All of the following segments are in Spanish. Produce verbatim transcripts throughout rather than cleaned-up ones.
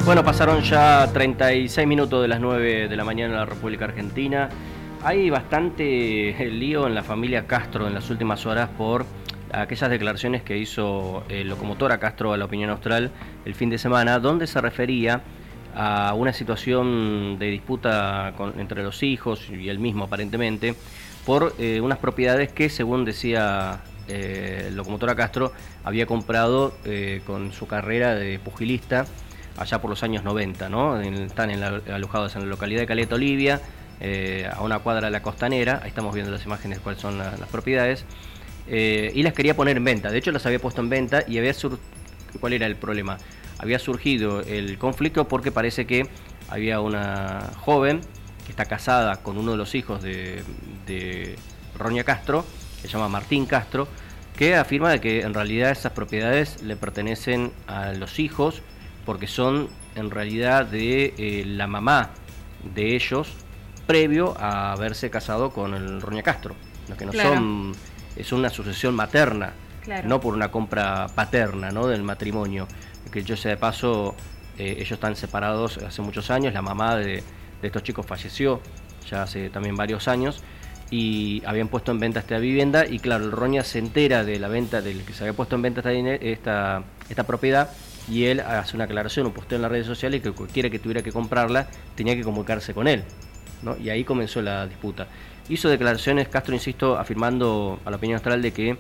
Bueno, pasaron ya treinta y seis minutos de las nueve de la mañana en la República Argentina. Hay bastante lío en la familia Castro en las últimas horas por aquellas declaraciones que hizo el locomotora Castro a La Opinión Austral el fin de semana, donde se refería a una situación de disputa con, entre los hijos y él mismo aparentemente, por eh, unas propiedades que, según decía eh, el locomotora Castro, había comprado eh, con su carrera de pugilista allá por los años noventa, ¿no? En, están en la, alojados en la localidad de Caleta Olivia, eh, a una cuadra de la Costanera. Ahí estamos viendo las imágenes de cuáles son la, las propiedades, eh, y las quería poner en venta. De hecho, las había puesto en venta y había sur... ¿Cuál era el problema? Había surgido el conflicto porque parece que había una joven que está casada con uno de los hijos de, de Roña Castro, que se llama Martín Castro, que afirma de que en realidad esas propiedades le pertenecen a los hijos porque son en realidad de eh, la mamá de ellos previo a haberse casado con el Roña Castro, lo que no claro. son, es una sucesión materna, claro. no por una compra paterna, ¿no? del matrimonio. Que yo sé de paso, eh, ellos están separados hace muchos años, la mamá de, de estos chicos falleció ya hace también varios años y habían puesto en venta esta vivienda y claro, el Roña se entera de la venta, del que se había puesto en venta esta, esta, esta propiedad, y él hace una aclaración, un posteo en las redes sociales que cualquiera que tuviera que comprarla tenía que comunicarse con él, ¿no? Y ahí comenzó la disputa. Hizo declaraciones Castro, insisto, afirmando a La Opinión Austral de que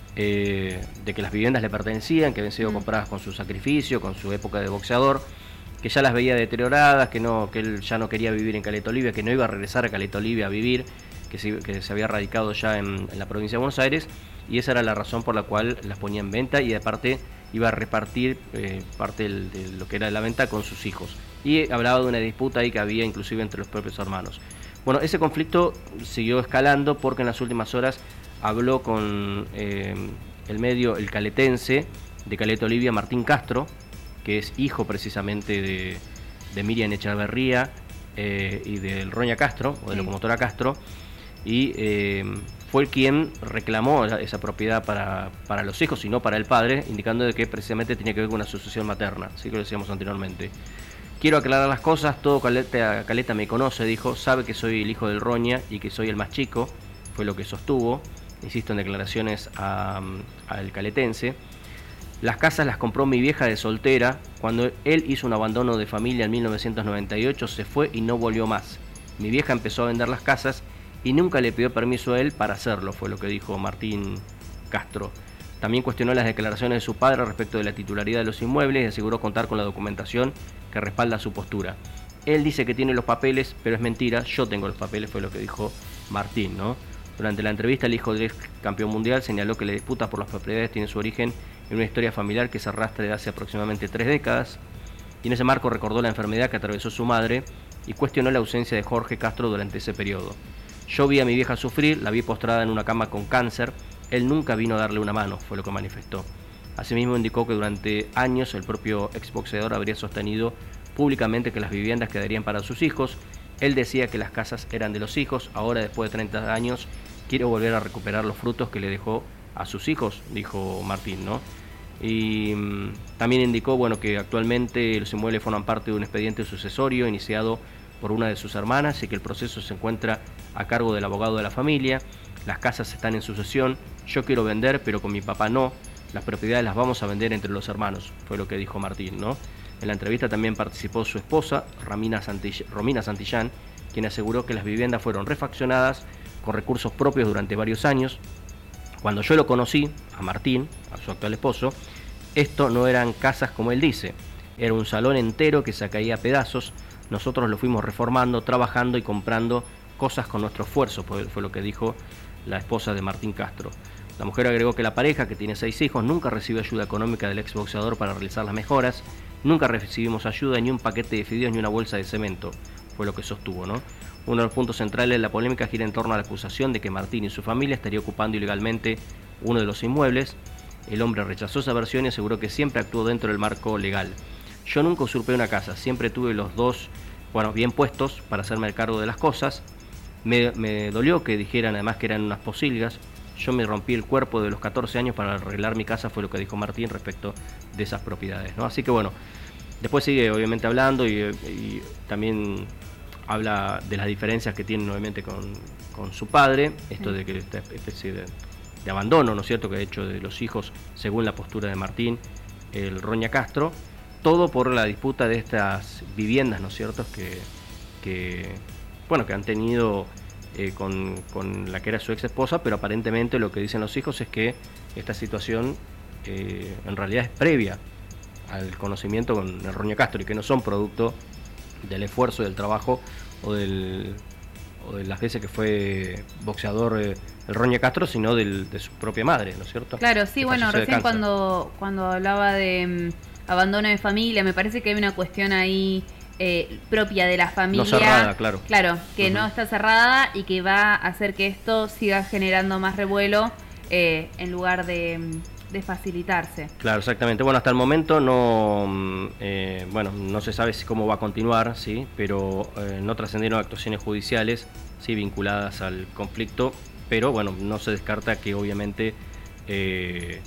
eh, de que las viviendas le pertenecían, que habían sido mm. compradas con su sacrificio, con su época de boxeador, que ya las veía deterioradas, que no, que él ya no quería vivir en Caleta Olivia, que no iba a regresar a Caleta Olivia a vivir, que se, que se había radicado ya en, en la provincia de Buenos Aires, y esa era la razón por la cual las ponía en venta, y aparte iba a repartir eh, parte del, de lo que era la venta con sus hijos. Y hablaba de una disputa ahí que había inclusive entre los propios hermanos. Bueno, ese conflicto siguió escalando porque en las últimas horas habló con eh, el medio El Caletense de Caleta Olivia, Martín Castro, que es hijo precisamente de, de Miriam Echeverría eh, y del Roña Castro, o de la locomotora Castro, y eh, fue quien reclamó esa propiedad para, para los hijos y no para el padre, indicando de que precisamente tenía que ver con una sucesión materna, así que lo decíamos anteriormente. Quiero aclarar las cosas, todo Caleta, Caleta me conoce, dijo, sabe que soy el hijo del Roña y que soy el más chico, fue lo que sostuvo, insisto en declaraciones al caletense. Las casas las compró mi vieja de soltera, cuando él hizo un abandono de familia en mil novecientos noventa y ocho, se fue y no volvió más. Mi vieja empezó a vender las casas y nunca le pidió permiso a él para hacerlo, fue lo que dijo Martín Castro. También cuestionó las declaraciones de su padre respecto de la titularidad de los inmuebles y aseguró contar con la documentación que respalda su postura. Él dice que tiene los papeles, pero es mentira, yo tengo los papeles, fue lo que dijo Martín, ¿no? Durante la entrevista, el hijo del ex campeón mundial señaló que la disputa por las propiedades tiene su origen en una historia familiar que se arrastra desde hace aproximadamente tres décadas, y en ese marco recordó la enfermedad que atravesó su madre y cuestionó la ausencia de Jorge Castro durante ese periodo. Yo vi a mi vieja sufrir, la vi postrada en una cama con cáncer, él nunca vino a darle una mano, fue lo que manifestó. Asimismo indicó que durante años el propio exboxeador habría sostenido públicamente que las viviendas quedarían para sus hijos. Él decía que las casas eran de los hijos, ahora después de treinta años quiere volver a recuperar los frutos que le dejó a sus hijos, dijo Martín, ¿no? Y mmm, también indicó, bueno, que actualmente los inmuebles forman parte de un expediente sucesorio iniciado por una de sus hermanas y que el proceso se encuentra a cargo del abogado de la familia. Las casas están en sucesión, yo quiero vender, pero con mi papá no. Las propiedades las vamos a vender entre los hermanos, fue lo que dijo Martín, ¿no? En la entrevista también participó su esposa, Romina Santillán, Romina Santillán, quien aseguró que las viviendas fueron refaccionadas con recursos propios durante varios años. Cuando yo lo conocí, a Martín, a su actual esposo, esto no eran casas como él dice, era un salón entero que se caía a pedazos. Nosotros lo fuimos reformando, trabajando y comprando cosas con nuestro esfuerzo, fue lo que dijo la esposa de Martín Castro. La mujer agregó que la pareja, que tiene seis hijos, nunca recibió ayuda económica del exboxeador para realizar las mejoras, nunca recibimos ayuda, ni un paquete de fideos ni una bolsa de cemento, fue lo que sostuvo, ¿no? Uno de los puntos centrales de la polémica gira en torno a la acusación de que Martín y su familia estaría ocupando ilegalmente uno de los inmuebles. El hombre rechazó esa versión y aseguró que siempre actuó dentro del marco legal. Yo nunca usurpé una casa, siempre tuve los dos, bueno, bien puestos para hacerme el cargo de las cosas. Me, me dolió que dijeran además que eran unas posilgas. Yo me rompí el cuerpo de los catorce años para arreglar mi casa, fue lo que dijo Martín respecto de esas propiedades, ¿no? Así que bueno, Después sigue obviamente hablando y, y también habla de las diferencias que tienen obviamente con, con su padre, esto sí. de que esta especie de, de abandono, ¿no es cierto?, que ha hecho de los hijos, según la postura de Martín, el Roña Castro, todo por la disputa de estas viviendas, ¿no es cierto?, que, que bueno, que han tenido eh, con, con la que era su ex esposa, pero aparentemente lo que dicen los hijos es que esta situación eh, en realidad es previa al conocimiento con el Roña Castro y que no son producto del esfuerzo, del trabajo o, del, o de las veces que fue boxeador eh, el Roña Castro, sino del, de su propia madre, ¿no es cierto? Claro, sí, bueno, recién cuando, cuando hablaba de um, abandono de familia, me parece que hay una cuestión ahí eh, propia de la familia. No cerrada, claro. Claro, que uh-huh. no está cerrada y que va a hacer que esto siga generando más revuelo eh, en lugar de... de facilitarse. Claro, exactamente. Bueno, hasta el momento no, eh, bueno, no se sabe si cómo va a continuar, sí, pero eh, no trascendieron actuaciones judiciales, sí, vinculadas al conflicto, pero bueno, no se descarta que obviamente eh,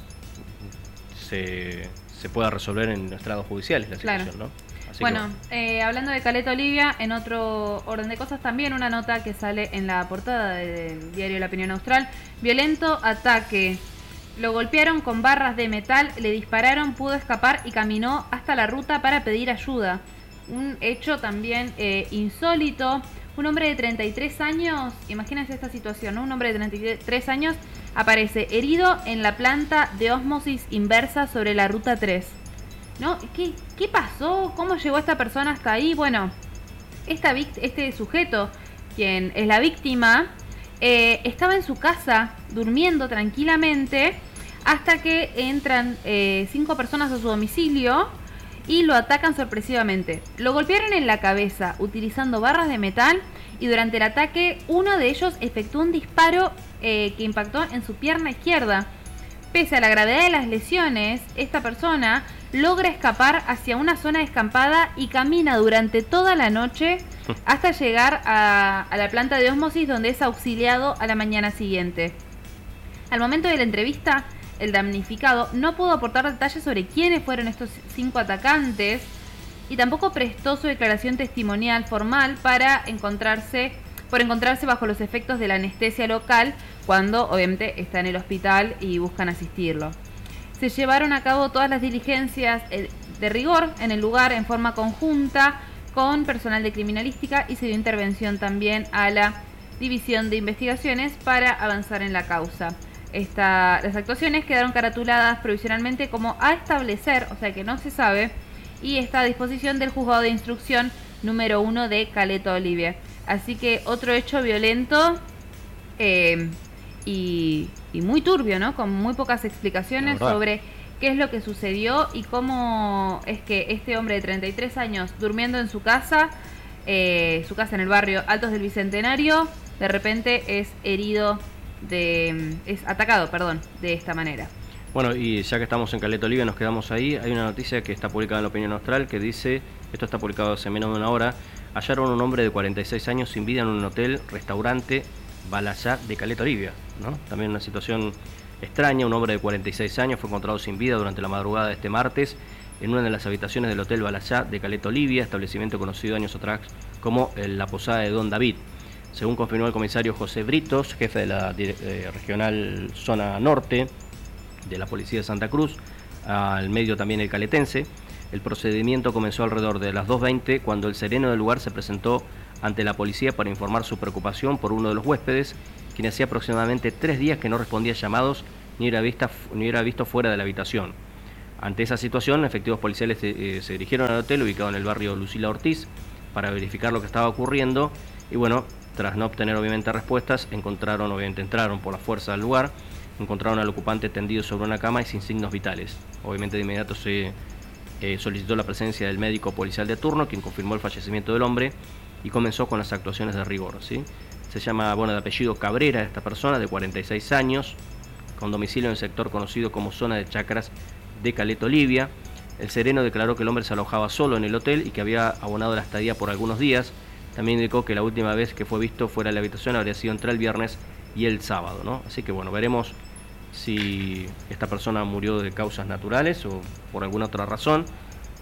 se, se pueda resolver en estrados judiciales la situación, claro. ¿no? Así bueno, que... eh, hablando de Caleta Olivia, en otro orden de cosas también una nota que sale en la portada del diario La Opinión Austral: violento ataque. Lo golpearon con barras de metal, le dispararon, pudo escapar y caminó hasta la ruta para pedir ayuda. Un hecho también eh, insólito. Un hombre de treinta y tres años, imagínense esta situación, ¿no? Un hombre de treinta y tres años aparece herido en la planta de ósmosis inversa sobre la ruta tres. ¿No? ¿Qué, qué pasó? ¿Cómo llegó esta persona hasta ahí? Bueno, esta este sujeto, quien es la víctima... Eh, estaba en su casa durmiendo tranquilamente hasta que entran eh, cinco personas a su domicilio y lo atacan sorpresivamente. Lo golpearon en la cabeza utilizando barras de metal y durante el ataque uno de ellos efectuó un disparo eh, que impactó en su pierna izquierda. Pese a la gravedad de las lesiones, esta persona logra escapar hacia una zona descampada y camina durante toda la noche hasta llegar a, a la planta de ósmosis, donde es auxiliado a la mañana siguiente. Al momento de la entrevista, el damnificado no pudo aportar detalles sobre quiénes fueron estos cinco atacantes y tampoco prestó su declaración testimonial formal para encontrarse, por encontrarse bajo los efectos de la anestesia local cuando obviamente está en el hospital y buscan asistirlo. Se llevaron a cabo todas las diligencias de rigor en el lugar en forma conjunta con personal de criminalística y se dio intervención también a la División de Investigaciones para avanzar en la causa. Esta, las actuaciones quedaron caratuladas provisionalmente como a establecer, o sea que no se sabe, y está a disposición del juzgado de instrucción número uno de Caleta Olivia. Así que otro hecho violento eh, y, y muy turbio, ¿no? Con muy pocas explicaciones sobre qué es lo que sucedió y cómo es que este hombre de treinta y tres años durmiendo en su casa, eh, su casa en el barrio Altos del Bicentenario, de repente es herido, de es atacado, perdón, de esta manera. Bueno, y ya que estamos en Caleta Olivia, nos quedamos ahí. Hay una noticia que está publicada en La Opinión Austral que dice, esto está publicado hace menos de una hora: hallaron a un hombre de cuarenta y seis años sin vida en un hotel, restaurante Balayá de Caleta Olivia, ¿no? También una situación extraña. Un hombre de cuarenta y seis años fue encontrado sin vida durante la madrugada de este martes en una de las habitaciones del Hotel Balayá de Caleta Olivia, establecimiento conocido años atrás como la Posada de Don David. Según confirmó el comisario José Britos, jefe de la eh, regional zona norte de la Policía de Santa Cruz, al medio también el caletense, el procedimiento comenzó alrededor de las dos veinte cuando el sereno del lugar se presentó ante la policía para informar su preocupación por uno de los huéspedes, quien hacía aproximadamente tres días que no respondía a llamados ni era, vista, ni era visto fuera de la habitación. Ante esa situación, efectivos policiales eh, se dirigieron al hotel ubicado en el barrio Lucila Ortiz para verificar lo que estaba ocurriendo y bueno, tras no obtener obviamente respuestas, encontraron, obviamente entraron por la fuerza al lugar, encontraron al ocupante tendido sobre una cama y sin signos vitales. Obviamente de inmediato se eh, solicitó la presencia del médico policial de turno, quien confirmó el fallecimiento del hombre y comenzó con las actuaciones de rigor, ¿sí? Se llama, bueno, de apellido Cabrera esta persona, de cuarenta y seis años, con domicilio en el sector conocido como zona de chacras de Caleta Olivia. El sereno declaró que el hombre se alojaba solo en el hotel y que había abonado la estadía por algunos días. También indicó que la última vez que fue visto fuera de la habitación habría sido entre el viernes y el sábado, ¿no? Así que bueno, veremos si esta persona murió de causas naturales o por alguna otra razón.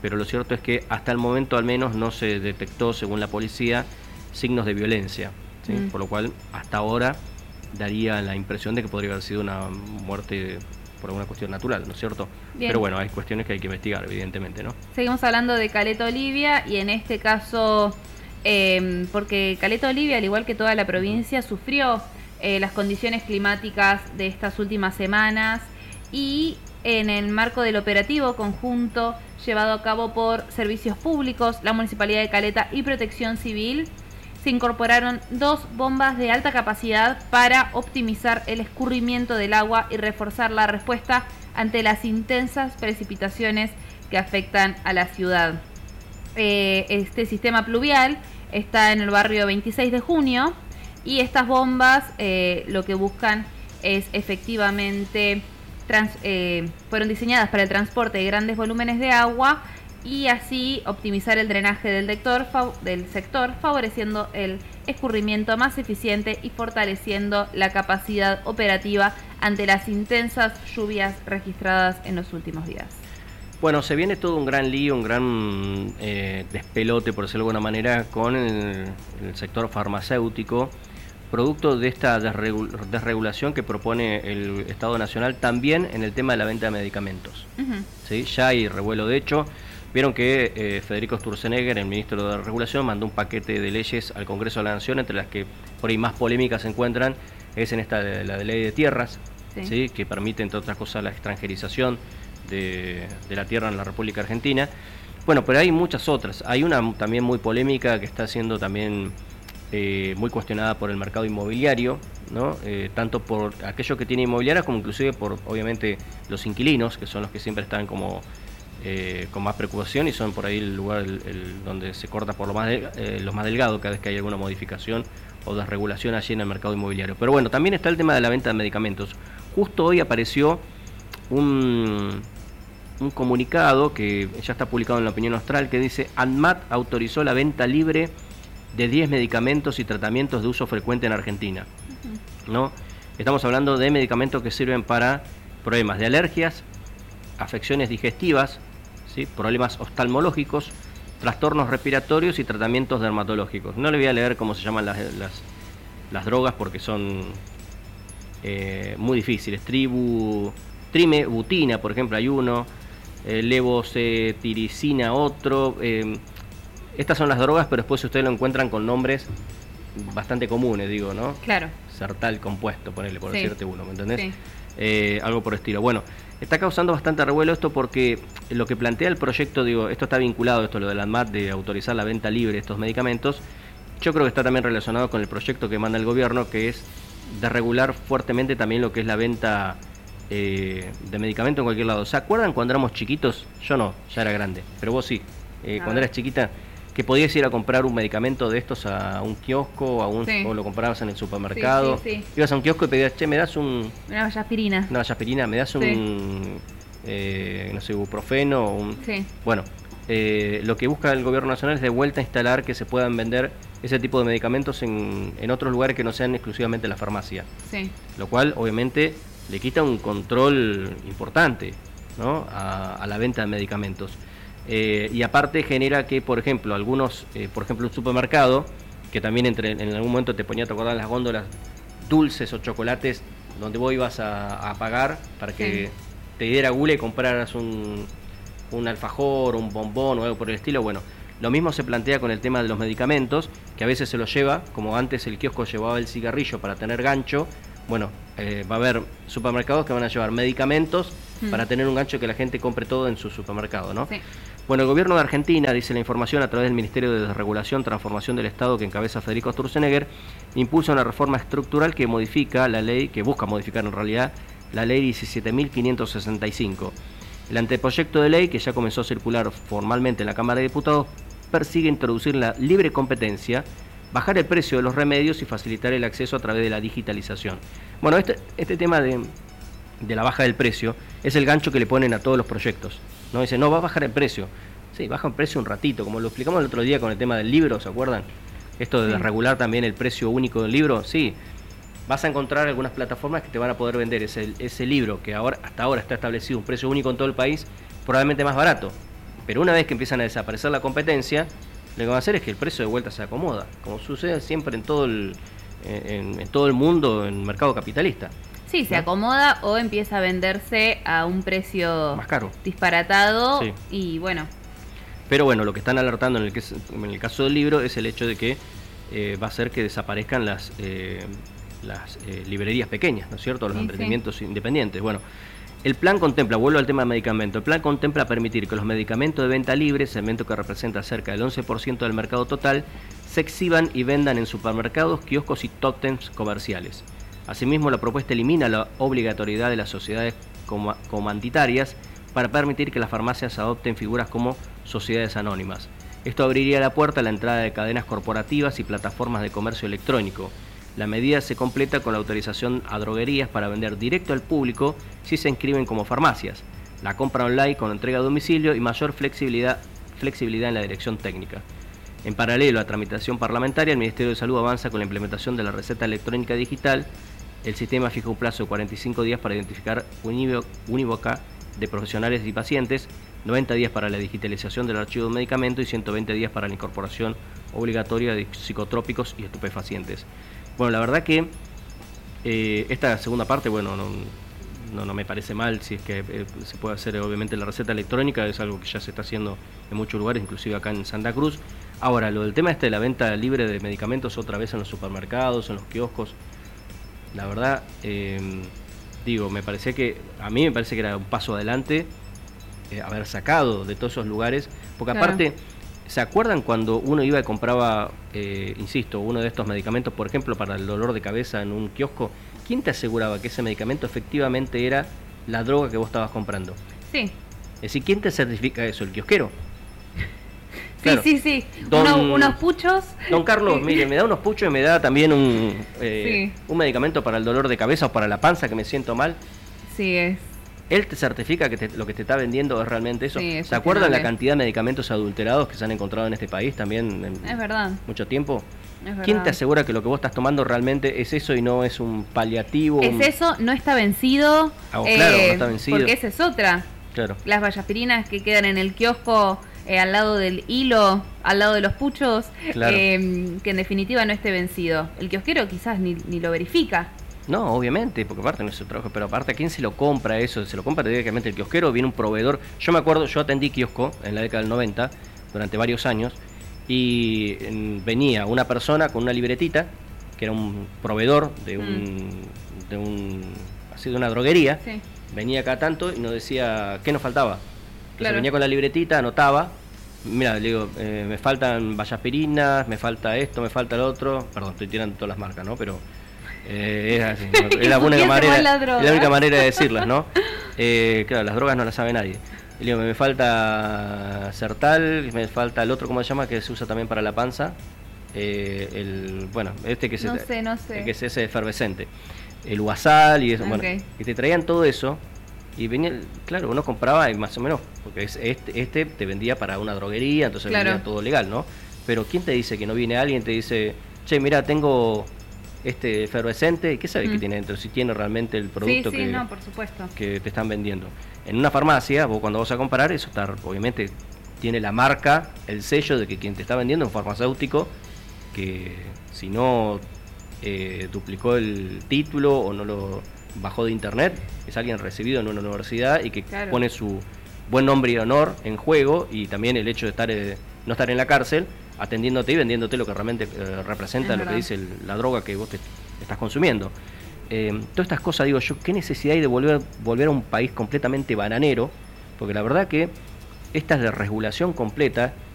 pero lo cierto es que hasta el momento al menos no se detectó, según la policía, signos de violencia, ¿sí? Mm. Por lo cual hasta ahora daría la impresión de que podría haber sido una muerte por alguna cuestión natural, ¿no es cierto? Bien. Pero bueno, hay cuestiones que hay que investigar, evidentemente, ¿no? Seguimos hablando de Caleta Olivia y en este caso, eh, porque Caleta Olivia, al igual que toda la provincia, sufrió eh, las condiciones climáticas de estas últimas semanas y en el marco del operativo conjunto llevado a cabo por Servicios Públicos, la Municipalidad de Caleta y Protección Civil, se incorporaron dos bombas de alta capacidad para optimizar el escurrimiento del agua y reforzar la respuesta ante las intensas precipitaciones que afectan a la ciudad. Eh, este sistema pluvial está en el barrio veintiséis de junio y estas bombas eh, lo que buscan es efectivamente, trans, eh, fueron diseñadas para el transporte de grandes volúmenes de agua y así optimizar el drenaje del, sector, del sector, favoreciendo el escurrimiento más eficiente y fortaleciendo la capacidad operativa ante las intensas lluvias registradas en los últimos días. Bueno, se viene todo un gran lío, un gran eh, despelote, por decirlo de alguna manera, con el, el sector farmacéutico, producto de esta desregulación que propone el Estado Nacional también en el tema de la venta de medicamentos. Uh-huh. ¿Sí? Ya hay revuelo, de hecho. Vieron que eh, Federico Sturzenegger, el ministro de Regulación, mandó un paquete de leyes al Congreso de la Nación, entre las que por ahí más polémicas se encuentran, es en esta la de ley de tierras, sí. ¿Sí? Que permite, entre otras cosas, la extranjerización de, de la tierra en la República Argentina. Bueno, pero hay muchas otras. Hay una también muy polémica que está siendo también eh, muy cuestionada por el mercado inmobiliario, ¿no? Eh, tanto por aquellos que tienen inmobiliarias como inclusive por, obviamente, los inquilinos, que son los que siempre están como Eh, con más preocupación y son por ahí el lugar el, el, donde se corta por lo más, de, eh, lo más delgado cada vez que hay alguna modificación o desregulación allí en el mercado inmobiliario. Pero bueno, también está el tema de la venta de medicamentos. Justo hoy apareció un, un comunicado que ya está publicado en La Opinión Austral que dice: ANMAT autorizó la venta libre de diez medicamentos y tratamientos de uso frecuente en Argentina. Uh-huh. ¿No? Estamos hablando de medicamentos que sirven para problemas de alergias, afecciones digestivas, ¿sí? Problemas oftalmológicos, trastornos respiratorios y tratamientos dermatológicos. No le voy a leer cómo se llaman las, las, las drogas porque son eh, muy difíciles. Tribu, trimebutina, por ejemplo, hay uno, eh, levocetiricina otro. Eh, estas son las drogas, pero después ustedes lo encuentran con nombres bastante comunes, digo, ¿no? Claro. Sertal compuesto, ponele, por sí. decirte uno, ¿me entendés? Sí. Eh, algo por estilo. Bueno, está causando bastante revuelo esto porque lo que plantea el proyecto, digo, esto está vinculado, esto lo de la ANMAT, de autorizar la venta libre de estos medicamentos, yo creo que está también relacionado con el proyecto que manda el gobierno, que es de regular fuertemente también lo que es la venta eh, de medicamentos en cualquier lado. ¿Se acuerdan cuando éramos chiquitos? Yo no, ya era grande, pero vos sí, eh, cuando eras chiquita, que podías ir a comprar un medicamento de estos a un kiosco a un, sí. o lo comprabas en el supermercado. Sí, sí, sí. Ibas a un kiosco y pedías, che, me das un... Una vallaspirina. Una vallaspirina, me das sí. un, eh, no sé, ibuprofeno. Un... Sí. Bueno, eh, lo que busca el gobierno nacional es de vuelta a instalar que se puedan vender ese tipo de medicamentos en, en otros lugares que no sean exclusivamente la farmacia. Sí. Lo cual, obviamente, le quita un control importante, ¿no? a, a la venta de medicamentos. Eh, y aparte genera que, por ejemplo, algunos, eh, por ejemplo, un supermercado, que también entre, en algún momento te ponía a acordar las góndolas dulces o chocolates, donde vos ibas a, a pagar para que sí. te diera gula y compraras un, un alfajor, un bombón o algo por el estilo. Bueno, lo mismo se plantea con el tema de los medicamentos, que a veces se los lleva, como antes el kiosco llevaba el cigarrillo para tener gancho. Bueno, eh, va a haber supermercados que van a llevar medicamentos mm. para tener un gancho que la gente compre todo en su supermercado, ¿no? Sí. Bueno, el gobierno de Argentina, dice la información a través del Ministerio de Desregulación, Transformación del Estado que encabeza Federico Sturzenegger, impulsa una reforma estructural que modifica la ley, que busca modificar en realidad, la ley diecisiete mil quinientos sesenta y cinco. El anteproyecto de ley, que ya comenzó a circular formalmente en la Cámara de Diputados, persigue introducir la libre competencia, bajar el precio de los remedios y facilitar el acceso a través de la digitalización. Bueno, este, este tema de, de la baja del precio es el gancho que le ponen a todos los proyectos, ¿no? Dicen, no, va a bajar el precio. Sí, baja el precio un ratito, como lo explicamos el otro día con el tema del libro, ¿se acuerdan? Esto de sí. regular también el precio único del libro, sí. Vas a encontrar algunas plataformas que te van a poder vender ese, ese libro que ahora hasta ahora está establecido un precio único en todo el país, probablemente más barato, Pero una vez que empiezan a desaparecer la competencia, lo que va a hacer es que el precio de vuelta se acomoda, como sucede siempre en todo el, en, en todo el mundo, en el mercado capitalista. Sí, se ¿no? acomoda o empieza a venderse a un precio más caro, disparatado, sí. Y bueno. Pero bueno, lo que están alertando en el, que, en el caso del libro es el hecho de que eh, va a hacer que desaparezcan las, eh, las eh, librerías pequeñas, ¿no es cierto? Los sí, emprendimientos sí. independientes. Bueno, el plan contempla, vuelvo al tema de medicamentos, el plan contempla permitir que los medicamentos de venta libre, segmento que representa cerca del once por ciento del mercado total, se exhiban y vendan en supermercados, kioscos y tótems comerciales. Asimismo, la propuesta elimina la obligatoriedad de las sociedades com- comanditarias para permitir que las farmacias adopten figuras como sociedades anónimas. Esto abriría la puerta a la entrada de cadenas corporativas y plataformas de comercio electrónico. La medida se completa con la autorización a droguerías para vender directo al público si se inscriben como farmacias, la compra online con entrega a domicilio y mayor flexibilidad, flexibilidad en la dirección técnica. En paralelo a la tramitación parlamentaria, el Ministerio de Salud avanza con la implementación de la receta electrónica digital. El sistema fija un plazo de cuarenta y cinco días para identificar unívoca de profesionales y pacientes, noventa días para la digitalización del archivo de medicamento y ciento veinte días para la incorporación obligatoria de psicotrópicos y estupefacientes. Bueno, la verdad que eh, esta segunda parte, bueno, no, no, no me parece mal, si es que eh, se puede hacer obviamente la receta electrónica, es algo que ya se está haciendo en muchos lugares, inclusive acá en Santa Cruz. Ahora, lo del tema este de la venta libre de medicamentos otra vez en los supermercados, en los kioscos, la verdad, eh, digo, me parecía que, a mí me parece que era un paso adelante eh, haber sacado de todos esos lugares, porque claro. Aparte, ¿se acuerdan cuando uno iba y compraba, eh, insisto, uno de estos medicamentos, por ejemplo, para el dolor de cabeza en un kiosco? ¿Quién te aseguraba que ese medicamento efectivamente era la droga que vos estabas comprando? Sí. Es decir, ¿quién te certifica eso? ¿El kiosquero? Sí, claro. sí, sí. Don, Uno, unos puchos. Don Carlos, sí. Mire, me da unos puchos y me da también un, eh, sí. un medicamento para el dolor de cabeza o para la panza que me siento mal. Sí, es. Él te certifica que te, lo que te está vendiendo es realmente eso. Sí, ¿se acuerdan la cantidad de medicamentos adulterados que se han encontrado en este país también en es verdad. mucho tiempo? Es ¿Quién te asegura que lo que vos estás tomando realmente es eso y no es un paliativo? Es un... eso, no está vencido. Ah, eh, claro, no está vencido. Porque esa es otra. Claro. Las vallaspirinas que quedan en el kiosco eh, al lado del hilo, al lado de los puchos, claro. eh, que en definitiva no esté vencido. El kiosquero quizás ni, ni lo verifica. No, obviamente, porque aparte no es su trabajo, pero aparte, ¿a quién se lo compra eso? ¿Se lo compra directamente el kiosquero? Viene un proveedor. Yo me acuerdo, yo atendí kiosco en la década del noventa, durante varios años, y en, venía una persona con una libretita, que era un proveedor de un, mm. de un, así de una droguería, sí. Venía acá tanto y nos decía qué nos faltaba. Entonces claro. Venía con la libretita, anotaba, mira, le digo, eh, me faltan vallaspirinas, me falta esto, me falta lo otro, perdón, estoy tirando todas las marcas, ¿no? Pero... Eh, es, así, ¿no? Es la única manera, la es la única manera de decirlas, ¿no? Eh, claro, las drogas no las sabe nadie. Y digo, me falta Sertal, me falta el otro, ¿cómo se llama? Que se usa también para la panza. Eh, el, bueno, este que, no se, sé, no sé. que es ese efervescente. El Guasal y eso, okay. Bueno, y te traían todo eso. Y venía, claro, uno compraba y más o menos, porque este, este te vendía para una droguería, entonces claro. Venía todo legal, ¿no? Pero ¿quién te dice que no viene alguien? Te dice, che, mira, tengo... este efervescente, ¿qué sabe mm. que tiene dentro? Si tiene realmente el producto sí, sí, que, no, por supuesto. que te están vendiendo. En una farmacia, vos cuando vas a comprar, eso está, obviamente tiene la marca, el sello de que quien te está vendiendo es un farmacéutico que si no eh, duplicó el título o no lo bajó de internet, es alguien recibido en una universidad y que claro. Pone su buen nombre y honor en juego, y también el hecho de estar eh, no estar en la cárcel, atendiéndote y vendiéndote lo que realmente eh, representa es lo verdad. Que dice el, la droga que vos te, estás consumiendo. Eh, todas estas cosas, digo yo, ¿qué necesidad hay de volver, volver a un país completamente bananero? Porque la verdad que esta desregulación completa